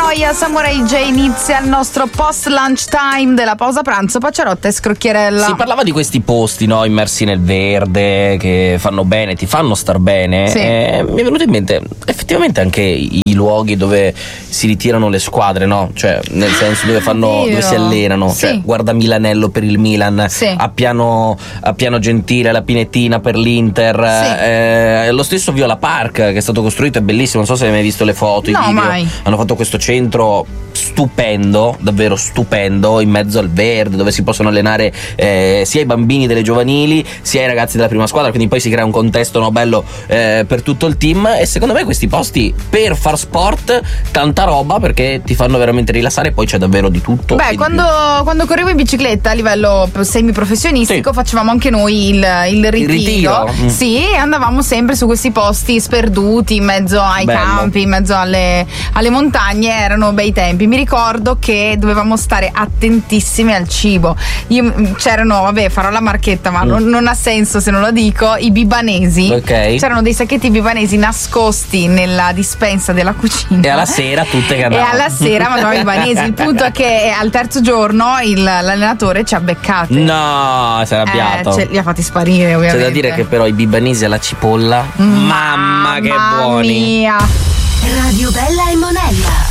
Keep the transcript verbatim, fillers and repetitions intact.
noia, Samurai J inizia il nostro post lunch time della pausa pranzo, Pacciarotta e Scrocchierella. Si parlava di questi posti, no, immersi nel verde, che fanno bene, ti fanno star bene. Sì. E mi è venuto in mente effettivamente anche i luoghi dove si ritirano le squadre, no? Cioè, nel senso dove fanno, Vero. dove si allenano. Sì. Cioè, guarda Milanello per il Milan, Sì. a Piano, a Piano Gentile, la Pinettina per l'Inter. Sì. Eh, lo stesso Viola Park che è stato costruito, è bellissimo. Non so se hai mai visto le foto, No, i video. mai. Hanno fatto questo centro stupendo, davvero stupendo, in mezzo al verde, dove si possono allenare eh, sia i bambini delle giovanili sia i ragazzi della prima squadra, quindi poi si crea un contesto, no, bello eh, per tutto il team. E secondo me questi posti per far sport, tanta roba, perché ti fanno veramente rilassare, e poi c'è davvero di tutto. Beh, di quando, quando correvo in bicicletta a livello semiprofessionistico, Sì. facevamo anche noi il, il ritiro. ritiro? Mm. Sì, e andavamo sempre su questi posti sperduti in mezzo ai Bello. campi, in mezzo alle, alle montagne. Erano bei tempi. Mi ricordo che dovevamo stare attentissimi al più. Io, c'erano, vabbè, farò la marchetta, ma Mm. non, non ha senso se non lo dico, i bibanesi. Ok. C'erano dei sacchetti bibanesi nascosti nella dispensa della cucina. E alla sera tutte che E andavano. alla sera mangiavamo i bibanesi. Il punto è che al terzo giorno il, l'allenatore ci ha beccati. No, si è arrabbiato. Eh, ce- li ha fatti sparire, C'è ovviamente. da dire che però i bibanesi alla cipolla, mamma che Mamma buoni. mia. Radio Bella e Monella.